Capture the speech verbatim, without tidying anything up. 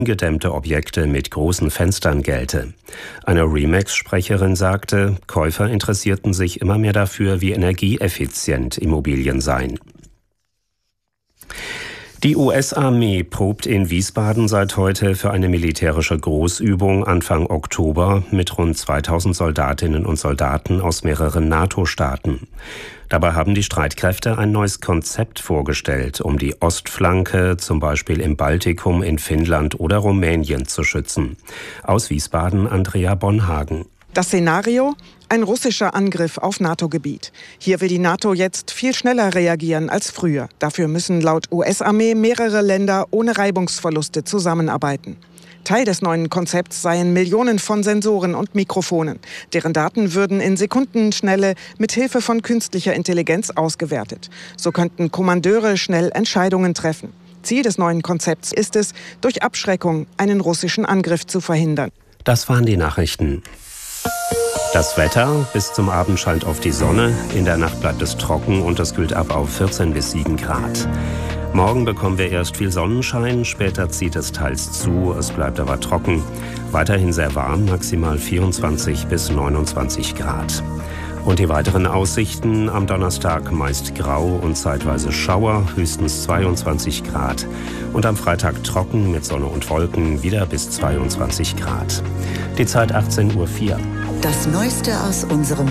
gedämmte Objekte mit großen Fenstern gelte. Eine Remax-Sprecherin sagte, Käufer interessierten sich immer mehr dafür, wie energieeffizient Immobilien seien. Die U S-Armee probt in Wiesbaden seit heute für eine militärische Großübung Anfang Oktober mit rund zweitausend Soldatinnen und Soldaten aus mehreren NATO-Staaten. Dabei haben die Streitkräfte ein neues Konzept vorgestellt, um die Ostflanke, zum Beispiel im Baltikum, in Finnland oder Rumänien, zu schützen. Aus Wiesbaden Andrea Bonhagen. Das Szenario? Ein russischer Angriff auf NATO-Gebiet. Hier will die NATO jetzt viel schneller reagieren als früher. Dafür müssen laut U S-Armee mehrere Länder ohne Reibungsverluste zusammenarbeiten. Teil des neuen Konzepts seien Millionen von Sensoren und Mikrofonen. Deren Daten würden in Sekundenschnelle mit Hilfe von künstlicher Intelligenz ausgewertet. So könnten Kommandeure schnell Entscheidungen treffen. Ziel des neuen Konzepts ist es, durch Abschreckung einen russischen Angriff zu verhindern. Das waren die Nachrichten. Das Wetter: Bis zum Abend scheint oft die Sonne, in der Nacht bleibt es trocken und es kühlt ab auf vierzehn bis sieben Grad. Morgen bekommen wir erst viel Sonnenschein, später zieht es teils zu, es bleibt aber trocken. Weiterhin sehr warm, maximal vierundzwanzig bis neunundzwanzig Grad. Und die weiteren Aussichten: am Donnerstag meist grau und zeitweise Schauer, höchstens zweiundzwanzig Grad. Und am Freitag trocken mit Sonne und Wolken, wieder bis zweiundzwanzig Grad. Die Zeit achtzehn Uhr vier. Das Neueste aus unserem